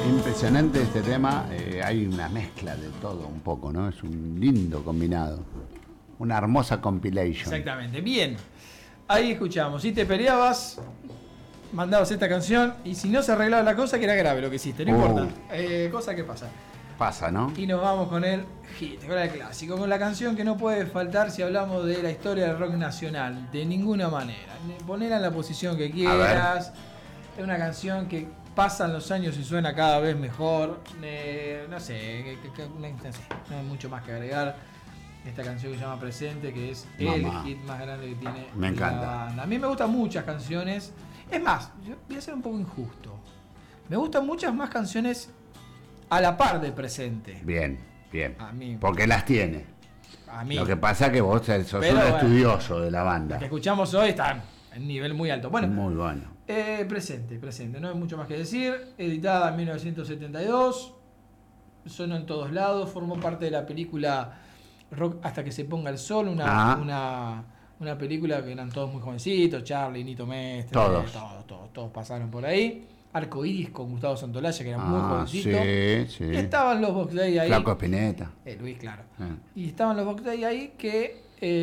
impresionante este tema. Hay una mezcla de todo un poco, ¿no? Es un lindo combinado. Una hermosa compilation. Exactamente. Bien. Ahí escuchamos. Si te peleabas, mandabas esta canción. Y si no se arreglaba la cosa, que era grave lo que hiciste. No importa. Cosa que pasa. Pasa, ¿no? Y nos vamos con el hit, con el clásico, con la canción que no puede faltar si hablamos de la historia del rock nacional. De ninguna manera. Ponela en la posición que quieras. Es una canción que pasan los años y suena cada vez mejor. No sé, no hay mucho más que agregar. Esta canción que se llama Presente, que es el hit más grande que tiene me encanta. la banda. A mí me gustan muchas canciones. Es más, yo voy a ser un poco injusto. Me gustan muchas más canciones a la par de Presente. Bien, bien. A mí. Porque las tiene. A mí. Lo que pasa es que vos sos un estudioso de la banda. Lo que escuchamos hoy está en nivel muy alto. Bueno, muy bueno. Presente. No hay mucho más que decir. Editada en 1972. Sonó en todos lados. Formó parte de la película Rock hasta que se ponga el sol. Una película que eran todos muy jovencitos. Charlie, Nito Mestre. Todos pasaron por ahí. Arcoiris con Gustavo Santolaya, que era muy jovencito. Sí. Y estaban los Box Day ahí. Flaco Espineta. Luis, claro. Y estaban los Box Day ahí que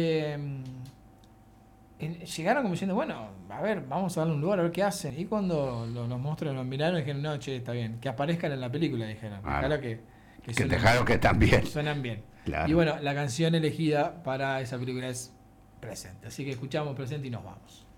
llegaron como diciendo, bueno, a ver, vamos a darle un lugar a ver qué hacen. Y cuando los monstruos los miraron, dijeron, no, che, está bien. Que aparezcan en la película, dijeron. Claro que dejaron que están bien. Suenan bien. Claro. Y bueno, la canción elegida para esa película es Presente. Así que escuchamos Presente y nos vamos.